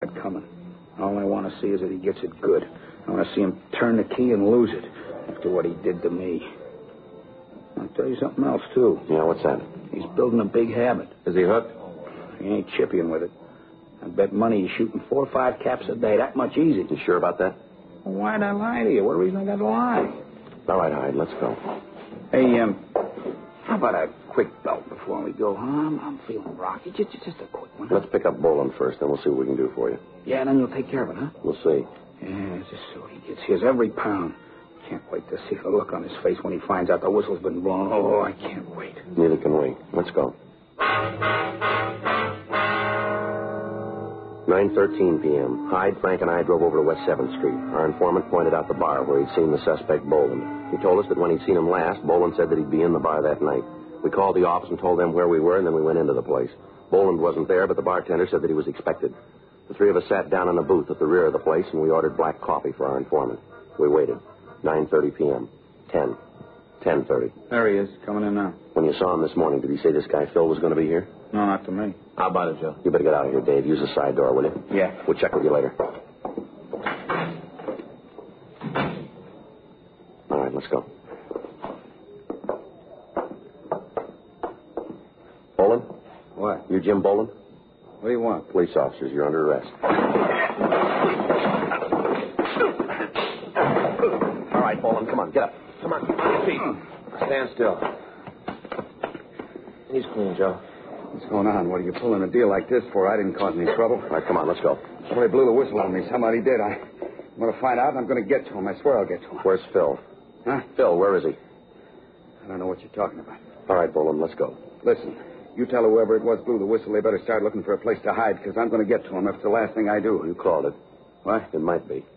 coming. All I want to see is that he gets it good. I want to see him turn the key and lose it after what he did to me. I'll tell you something else, too. Yeah, what's that? He's building a big habit. Is he hooked? He ain't chipping with it. I bet money he's shooting 4 or 5 caps a day. That much easy. You sure about that? Well, why'd I lie to you? What reason I got to lie? All right, Hyde, let's go. Hey, how about a quick belt before we go, huh? I'm feeling rocky. Just a quick one. Huh? Let's pick up Boland first, then we'll see what we can do for you. Yeah, and then you'll take care of it, huh? We'll see. Yeah, just so he gets his every pound. Can't wait to see the look on his face when he finds out the whistle's been blown. Oh, I can't wait. Neither can we. Let's go. 9:13 p.m. Hyde, Frank, and I drove over to West 7th Street. Our informant pointed out the bar where he'd seen the suspect, Boland. He told us that when he'd seen him last, Boland said that he'd be in the bar that night. We called the office and told them where we were, and then we went into the place. Boland wasn't there, but the bartender said that he was expected. The three of us sat down in a booth at the rear of the place, and we ordered black coffee for our informant. We waited. 9:30 p.m. 10:30. There he is, coming in now. When you saw him this morning, did he say this guy Phil was going to be here? No, not to me. How about it, Joe? You better get out of here, Dave. Use the side door, will you? Yeah. We'll check with you later. All right, let's go. Boland? What? You Jim Boland? What do you want? Police officers, you're under arrest. All right, Boland, come on, get up. Come on your feet. Stand still. He's clean, Joe. What's going on? What are you pulling a deal like this for? I didn't cause any trouble. All right, come on, let's go. Somebody blew the whistle on me. Somebody did. I'm going to find out, and I'm going to get to him. I swear I'll get to him. Where's Phil? Huh? Phil, where is he? I don't know what you're talking about. All right, Boland, let's go. Listen, you tell whoever it was blew the whistle they better start looking for a place to hide, because I'm going to get to him. That's the last thing I do. You called it. What? It might be.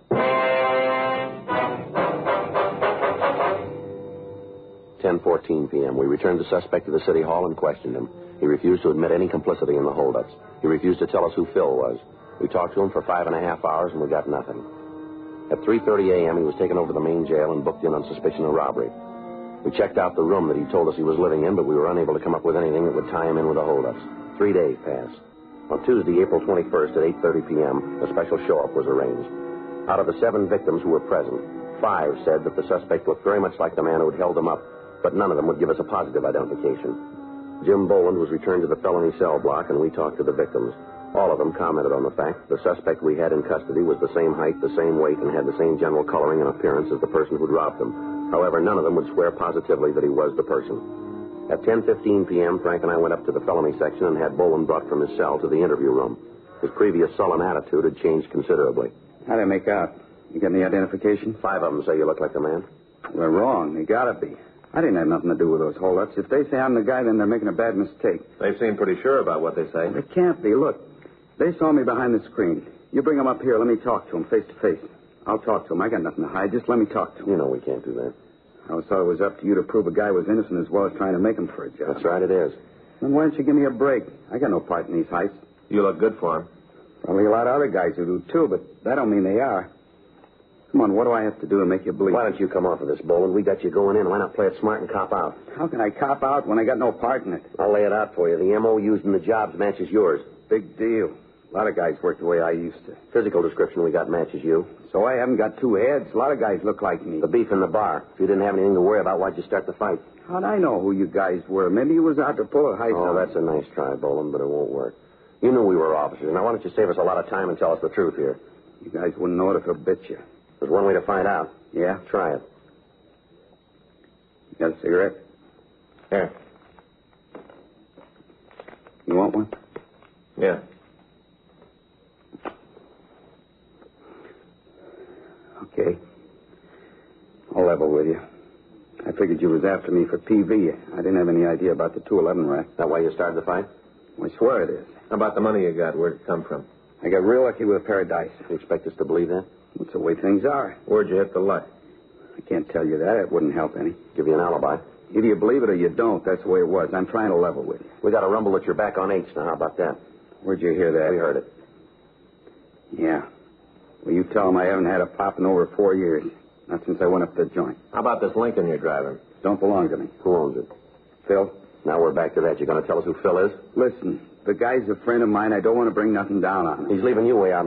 10:14 p.m. We returned the suspect to the city hall and questioned him. He refused to admit any complicity in the holdups. He refused to tell us who Phil was. We talked to him for 5.5 hours, and we got nothing. At 3:30 a.m., he was taken over to the main jail and booked in on suspicion of robbery. We checked out the room that he told us he was living in, but we were unable to come up with anything that would tie him in with the holdups. 3 days passed. On Tuesday, April 21st at 8:30 p.m., a special show-up was arranged. Out of the 7 victims who were present, 5 said that the suspect looked very much like the man who had held them up, but none of them would give us a positive identification. Jim Boland was returned to the felony cell block, and we talked to the victims. All of them commented on the fact the suspect we had in custody was the same height, the same weight, and had the same general coloring and appearance as the person who'd robbed them. However, none of them would swear positively that he was the person. At 10:15 p.m., Frank and I went up to the felony section and had Boland brought from his cell to the interview room. His previous sullen attitude had changed considerably. How'd I make out? You got any identification? 5 of them say you look like the man. They're wrong. They gotta be. I didn't have nothing to do with those holdups. If they say I'm the guy, then they're making a bad mistake. They seem pretty sure about what they say. They can't be. Look, they saw me behind the screen. You bring them up here. Let me talk to them face to face. I'll talk to them. I got nothing to hide. Just let me talk to them. You know we can't do that. I always thought it was up to you to prove a guy was innocent as well as trying to make him for a job. That's right, it is. Then why don't you give me a break? I got no part in these heists. You look good for him. Probably a lot of other guys who do, too, but that don't mean they are. Come on, what do I have to do to make you believe? Why don't you come off of this, Boland? We got you going in. Why not play it smart and cop out? How can I cop out when I got no part in it? I'll lay it out for you. The M.O. used in the jobs matches yours. Big deal. A lot of guys work the way I used to. Physical description we got matches you. So I haven't got 2 heads. A lot of guys look like me. The beef in the bar. If you didn't have anything to worry about, why'd you start the fight? How'd I know who you guys were? Maybe you was out to pull a heist. Oh, that's a nice try, Boland, but it won't work. You knew we were officers. Now, why don't you save us a lot of time and tell us the truth here? You guys wouldn't know it if it bit you. There's one way to find out. Yeah? Try it. You got a cigarette? Here. You want one? Yeah. Okay. I'll level with you. I figured you was after me for PV. I didn't have any idea about the 211 rack. That why you started the fight? I swear it is. How about the money you got? Where'd it come from? I got real lucky with a pair of dice. You expect us to believe that? That's the way things are. Where'd you hit the luck? I can't tell you that. It wouldn't help any. Give you an alibi. Either you believe it or you don't. That's the way it was. I'm trying to level with you. We got a rumble that you're back on H now. How about that? Where'd you hear that? We heard it. Yeah. Well, you tell them I haven't had a pop in over 4 years. Not since I went up the joint. How about this Lincoln you're driving? Don't belong to me. Who owns it? Phil? Now we're back to that. You're going to tell us who Phil is? Listen, the guy's a friend of mine. I don't want to bring nothing down on him. He's leaving you way out